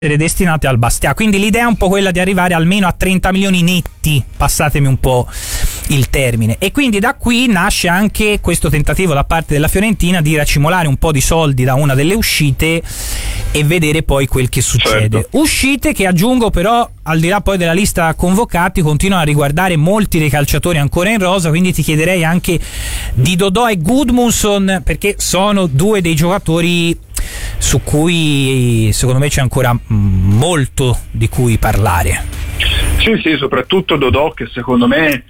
destinate al Bastia. Quindi l'idea è un po' quella di arrivare almeno a 30 milioni netti, passatemi un po' il termine, e quindi da qui nasce anche questo tentativo da parte della Fiorentina di racimolare un po' di soldi da una delle uscite e vedere poi quel che succede. Certo. Uscite che, aggiungo, però, al di là poi della lista convocati, continuano a riguardare molti dei calciatori ancora in rosa, quindi ti chiederei anche di Dodò e Gudmundsson, perché sono due dei giocatori su cui secondo me c'è ancora molto di cui parlare. Sì, soprattutto Dodò, che secondo me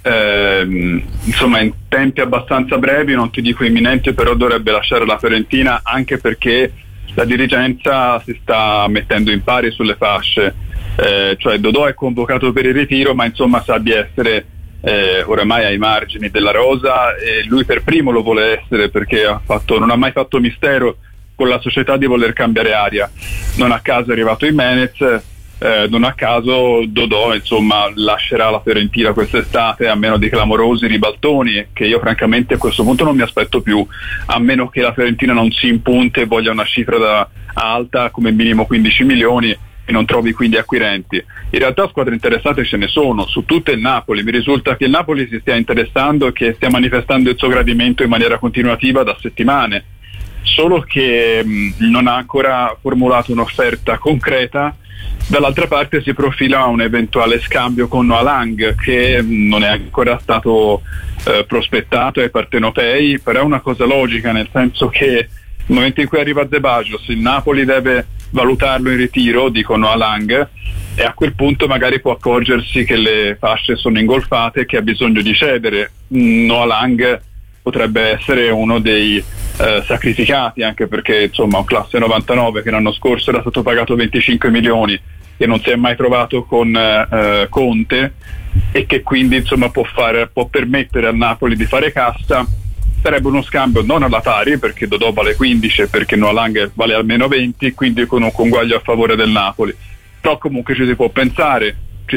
insomma in tempi abbastanza brevi, non ti dico imminenti, però dovrebbe lasciare la Fiorentina, anche perché la dirigenza si sta mettendo in pari sulle fasce, cioè Dodò è convocato per il ritiro, ma insomma sa di essere oramai ai margini della rosa, e lui per primo lo vuole essere, perché non ha mai fatto mistero con la società di voler cambiare aria. Non a caso è arrivato Jimenez, non a caso Dodò insomma lascerà la Fiorentina quest'estate, a meno di clamorosi ribaltoni, che io francamente a questo punto non mi aspetto più, a meno che la Fiorentina non si impunte e voglia una cifra alta, come minimo 15 milioni, e non trovi quindi acquirenti. In realtà squadre interessate ce ne sono, su tutte il Napoli. Mi risulta che il Napoli si stia interessando e che stia manifestando il suo gradimento in maniera continuativa da settimane, solo che non ha ancora formulato un'offerta concreta. Dall'altra parte si profila un eventuale scambio con Noah Lang, che non è ancora stato prospettato ai partenopei, però è una cosa logica, nel senso che nel momento in cui arriva Zebajos il Napoli deve valutarlo in ritiro, dico Noah Lang, e a quel punto magari può accorgersi che le fasce sono ingolfate e che ha bisogno di cedere. Noah Lang potrebbe essere uno dei sacrificati, anche perché insomma un classe 99 che l'anno scorso era stato pagato 25 milioni e non si è mai trovato con Conte, e che quindi insomma può permettere al Napoli di fare cassa. Sarebbe uno scambio non alla pari, perché Dodò vale 15 e perché Noah Lang vale almeno 20, quindi con un conguaglio a favore del Napoli. Però comunque ci si può pensare.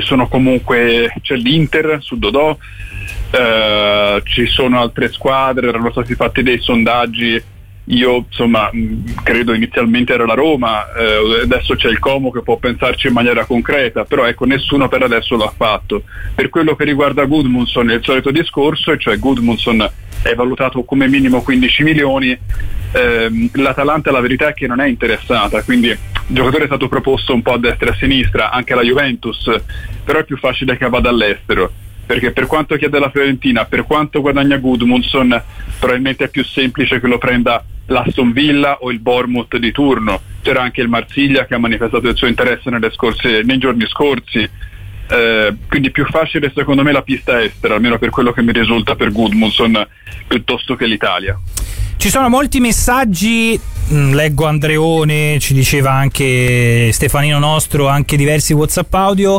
C'è l'Inter su Dodò, ci sono altre squadre, erano stati fatti dei sondaggi, io insomma credo inizialmente era la Roma, adesso c'è il Como che può pensarci in maniera concreta, però ecco, nessuno per adesso l'ha fatto. Per quello che riguarda Gudmundsson è il solito discorso, e cioè Gudmundsson è valutato come minimo 15 milioni, l'Atalanta la verità è che non è interessata, quindi il giocatore è stato proposto un po' a destra e a sinistra, anche alla Juventus, però è più facile che vada all'estero, perché per quanto chiede la Fiorentina, per quanto guadagna Gudmundsson, probabilmente è più semplice che lo prenda l'Aston Villa o il Bournemouth di turno. C'era anche il Marsiglia che ha manifestato il suo interesse nei giorni scorsi, quindi più facile secondo me la pista estera, almeno per quello che mi risulta per Gudmundsson, piuttosto che l'Italia. Ci sono molti messaggi, leggo Andreone, ci diceva anche Stefanino nostro, anche diversi WhatsApp audio,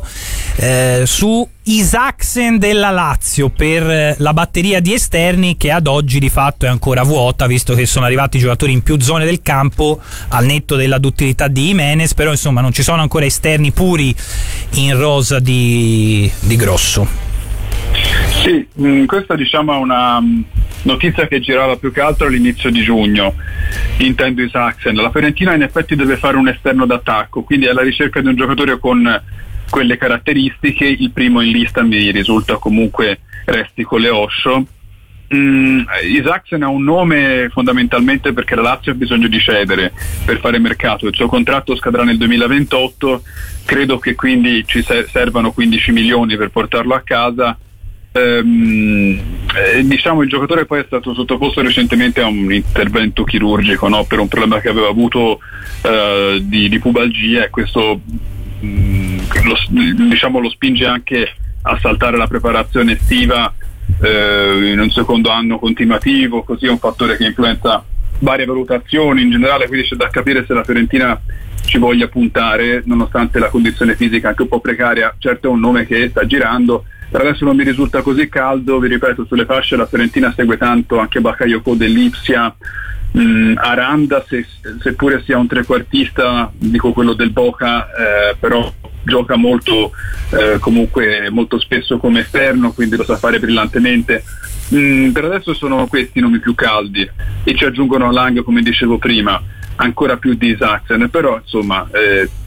su Isaksen della Lazio per la batteria di esterni, che ad oggi di fatto è ancora vuota, visto che sono arrivati giocatori in più zone del campo al netto della duttilità di Jimenez, però insomma non ci sono ancora esterni puri in rosa di grosso. Sì, questa diciamo è una notizia che girava più che altro all'inizio di giugno, intendo Isaksen. La Fiorentina in effetti deve fare un esterno d'attacco, quindi è alla ricerca di un giocatore con quelle caratteristiche. Il primo in lista mi risulta comunque resti con le Osho. Isaksen ha un nome fondamentalmente perché la Lazio ha bisogno di cedere per fare mercato, il suo contratto scadrà nel 2028, credo che quindi ci servano 15 milioni per portarlo a casa. Diciamo il giocatore poi è stato sottoposto recentemente a un intervento chirurgico, no? Per un problema che aveva avuto di pubalgia, e questo lo spinge anche a saltare la preparazione estiva in un secondo anno continuativo, così è un fattore che influenza varie valutazioni in generale, quindi c'è da capire se la Fiorentina ci voglia puntare, nonostante la condizione fisica anche un po' precaria. Certo è un nome che sta girando, per adesso non mi risulta così caldo, vi ripeto, sulle fasce la Fiorentina segue tanto anche Bakayoko dell'Ipsia, Aranda, seppure sia un trequartista, dico quello del Boca, però gioca molto comunque molto spesso come esterno, quindi lo sa fare brillantemente. Per adesso sono questi i nomi più caldi, e ci aggiungono Lang, come dicevo prima, ancora più di Isaksen, però insomma